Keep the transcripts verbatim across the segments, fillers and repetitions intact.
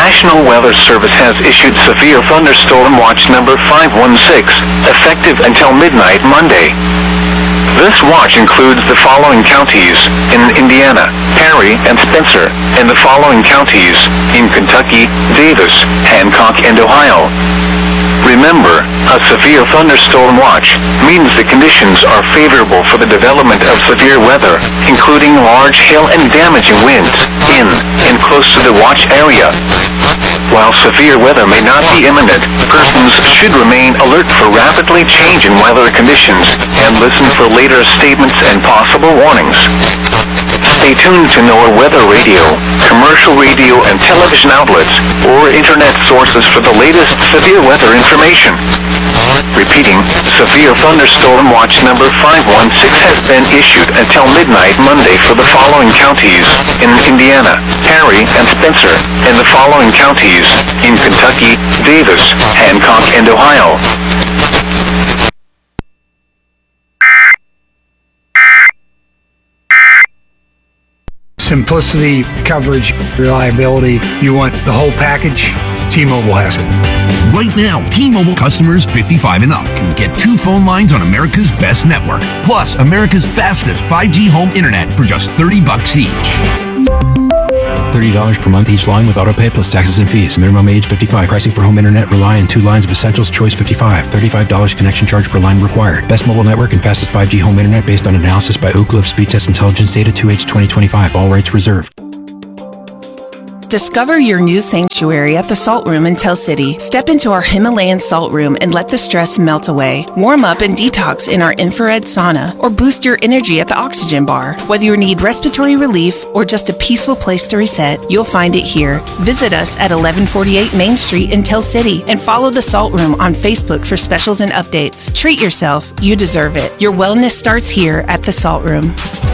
National Weather Service has issued severe thunderstorm watch number five one six, effective until midnight Monday. This watch includes the following counties in Indiana, Perry, and Spencer, and the following counties in Kentucky, Davis, Hancock, and Ohio. Remember, a severe thunderstorm watch means the conditions are favorable for the development of severe weather, including large hail and damaging winds in and close to the watch area. While severe weather may not be imminent, persons should remain alert for rapidly changing weather conditions and listen for later statements and possible warnings. Stay tuned to NOAA Weather Radio, commercial radio and television outlets, or internet sources for the latest severe weather information. Repeating, severe thunderstorm watch number five one six has been issued until midnight Monday for the following counties in Indiana, Perry, and Spencer, and the following counties in Kentucky, Davis, Hancock, and Ohio. Simplicity, coverage, reliability. You want the whole package? T-Mobile has it. Right now, T-Mobile customers fifty-five and up can get two phone lines on America's best network, plus America's fastest five G home internet for just thirty bucks each. thirty dollars per month each line with autopay plus taxes and fees. Minimum age fifty-five. Pricing for home internet rely on two lines of essentials. Choice fifty-five. thirty-five dollars connection charge per line required. Best mobile network and fastest five G home internet based on analysis by Ookla of Speed Test Intelligence data two H twenty twenty-five. All rights reserved. Discover your new sanctuary at the Salt Room in Tell City. Step into our Himalayan Salt Room and let the stress melt away. Warm up and detox in our infrared sauna or boost your energy at the Oxygen Bar. Whether you need respiratory relief or just a peaceful place to reset, you'll find it here. Visit us at eleven forty-eight Main Street in Tell City and follow the Salt Room on Facebook for specials and updates. Treat yourself. You deserve it. Your wellness starts here at the Salt Room.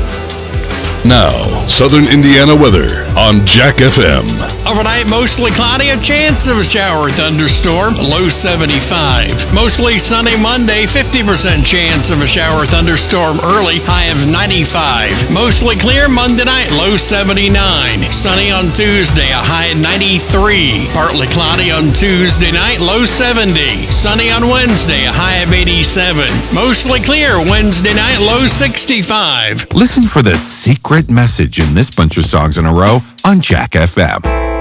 Now, Southern Indiana weather on Jack F M. Overnight, mostly cloudy, a chance of a shower or thunderstorm, low seventy-five. Mostly sunny Monday, fifty percent chance of a shower or thunderstorm early, high of ninety-five. Mostly clear Monday night, low seventy-nine. Sunny on Tuesday, a high of ninety-three. Partly cloudy on Tuesday night, low seventy. Sunny on Wednesday, a high of eighty-seven. Mostly clear Wednesday night, low sixty-five. Listen for the secret message in this bunch of songs in a row on Jack F M.